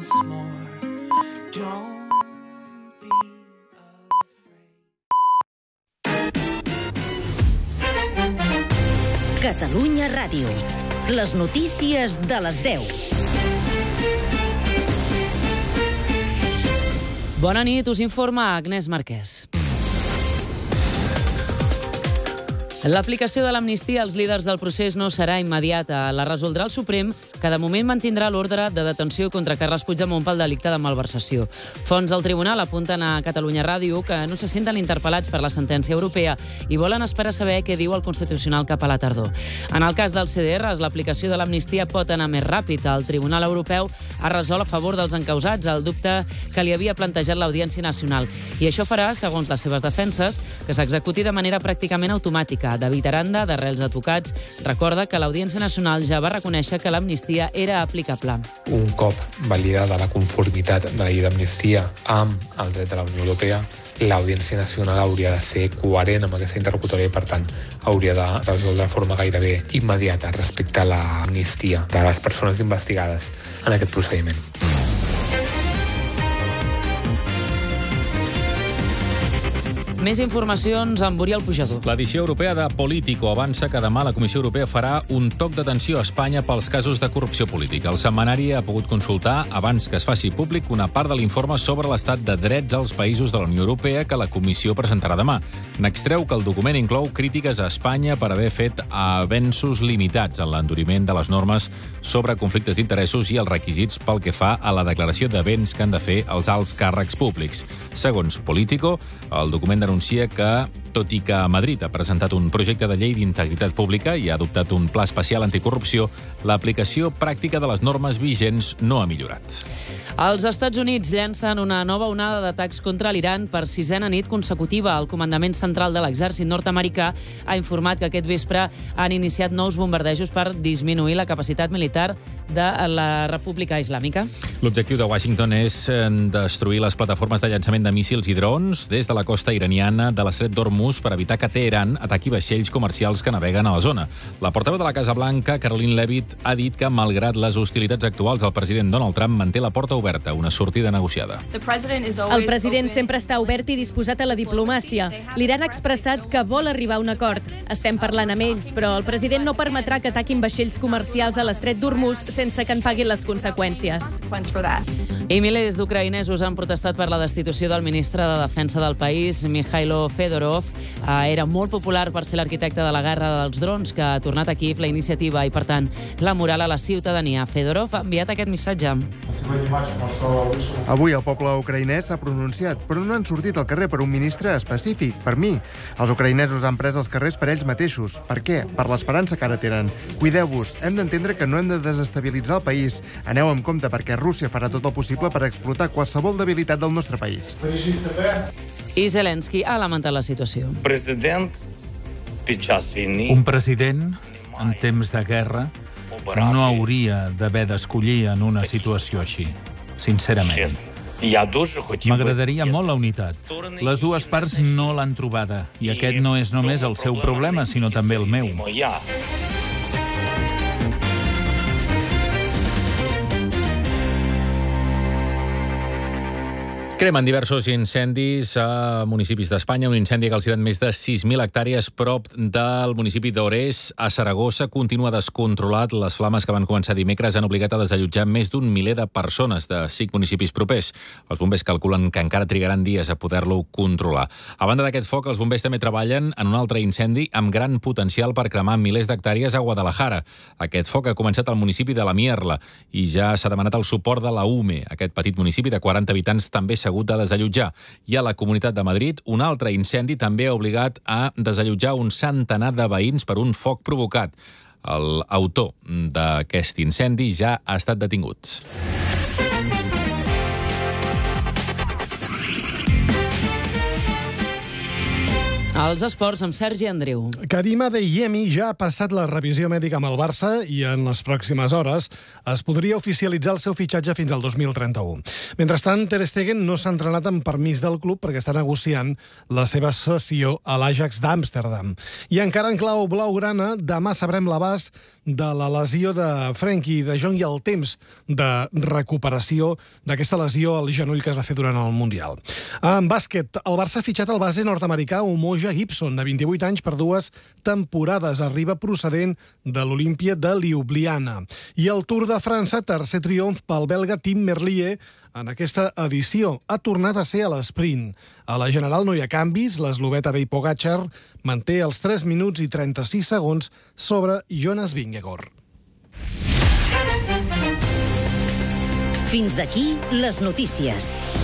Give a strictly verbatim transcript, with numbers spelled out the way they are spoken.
once more. Don't be afraid. Catalunya Ràdio. Les notícies de les deu. Bona nit, us informa Agnès Marquès. L'aplicació de l'amnistia als líders del procés no serà immediata. La resoldrà el Suprem, que de moment mantindrà l'ordre de detenció contra Carles Puigdemont pel delicte de malversació. Fonts del tribunal apunten a Catalunya Ràdio que no se senten interpel·lats per la sentència europea i volen esperar a saber què diu el Constitucional cap a la tardor. En el cas dels C D Rs, l'aplicació de l'amnistia pot anar més ràpid. El Tribunal Europeu ha resolt a favor dels encausats el dubte que li havia plantejat l'Audiència Nacional. I això farà, segons les seves defenses, que s'executi de manera pràcticament automàtica. David Aranda, d'Arrels Advocats, recorda que l'Audiència Nacional ja va reconèixer que l'amnistia era aplicable. Un cop validada la conformitat de la llei d'amnistia amb el dret de la Unió Europea, l'Audiència Nacional hauria de ser coherent amb aquesta interlocutòria i, per tant, hauria de resoldre de forma gairebé immediata respecte a l'amnistia de les persones investigades en aquest procediment. Més informacions amb Oriol Pujador. L'edició europea de Político avança que demà la Comissió Europea farà un toc d'atenció a Espanya pels casos de corrupció política. El setmanari ha pogut consultar, abans que es faci públic, una part de l'informe sobre l'estat de drets als països de la Unió Europea que la Comissió presentarà demà. N'extreu que el document inclou crítiques a Espanya per haver fet avenços limitats en l'enduriment de les normes sobre conflictes d'interessos i els requisits pel que fa a la declaració de béns que han de fer els alts càrrecs públics. Segons Político, el document denuncia que, tot i que Madrid ha presentat un projecte de llei d'integritat pública i ha adoptat un pla especial anticorrupció, l'aplicació pràctica de les normes vigents no ha millorat. Els Estats Units llancen una nova onada d'atacs contra l'Iran per sisena nit consecutiva. El Comandament Central de l'Exèrcit nord-americà ha informat que aquest vespre han iniciat nous bombardejos per disminuir la capacitat militar de la República Islàmica. L'objectiu de Washington és destruir les plataformes de llançament de míssils i drons des de la costa iraniana de l'estret d'Hormuz per evitar que Teheran ataqui vaixells comercials que naveguen a la zona. La portaveu de la Casa Blanca, Caroline Leavitt, ha dit que, malgrat les hostilitats actuals, el president Donald Trump manté la porta oberta, una sortida negociada. El president sempre està obert i disposat a la diplomàcia. L'Iran ha expressat que vol arribar a un acord. Estem parlant amb ells, però el president no permetrà que ataquin vaixells comercials a l'estret d'Hormuz sense que en paguin les conseqüències. I milers d'ucraïnesos han protestat per la destitució del ministre de Defensa del país, Mikhailo Fedorov. Era molt popular per ser l'arquitecte de la guerra dels drons, que ha tornat aquí la iniciativa i, per tant, la moral a la ciutadania. Fedorov ha enviat aquest missatge. Avui el poble ucraïnès s'ha pronunciat, però no han sortit al carrer per un ministre específic, per mi. Els ucraïnesos han pres els carrers per ells mateixos. Per què? Per l'esperança que ara tenen. Cuideu-vos, hem d'entendre que no hem de desestabilitzar el país. Aneu amb compte perquè Rússia farà tot el possible per explotar qualsevol debilitat del nostre país. I Zelensky ha lamentat la situació. Un president, en temps de guerra, no hauria d'haver d'escollir en una situació així, sincerament. M'agradaria molt la unitat. Les dues parts no l'han trobada, i aquest no és només el seu problema, sinó també el meu. Cremen diversos incendis a municipis d'Espanya. Un incendi que ha calcinat més de sis mil hectàrees prop del municipi d'Ores, a Saragossa. Continua descontrolat. Les flames que van començar dimecres han obligat a desallotjar més d'un miler de persones de cinc municipis propers. Els bombers calculen que encara trigaran dies a poder-lo controlar. A banda d'aquest foc, els bombers també treballen en un altre incendi amb gran potencial per cremar milers d'hectàrees a Guadalajara. Aquest foc ha començat al municipi de la Mierla i ja s'ha demanat el suport de la U M E. Aquest petit municipi de quaranta habitants també s'ha hagut de desallotjar. I a la Comunitat de Madrid, un altre incendi també ha obligat a desallotjar un centenar de veïns per un foc provocat. L'autor d'aquest incendi ja ha estat detingut. Els esports amb Sergi Andreu. Karim Adeyemi ja ha passat la revisió mèdica amb el Barça i en les pròximes hores es podria oficialitzar el seu fitxatge fins al dos mil trenta-u. Mentrestant, Ter Stegen no s'ha entrenat amb permís del club perquè està negociant la seva cessió a l'Ajax d'Amsterdam. I encara en clau blaugrana, demà sabrem l'abast de la lesió de Frenkie de Jong i el temps de recuperació d'aquesta lesió al genoll que es va fer durant el Mundial. En bàsquet, el Barça ha fitxat el base nord-americà Umoja Gibson, de vint-i-vuit anys, per dues temporades. Arriba procedent de l'Olímpia de Ljubljana. I el Tour de França, tercer triomf pel belga Tim Merlier, en aquesta edició ha tornat a ser a l'esprint. A la general no hi ha canvis, l'eslovè Tadej Pogačar manté els tres minuts i trenta-sis segons sobre Jonas Vingegaard. Fins aquí les notícies.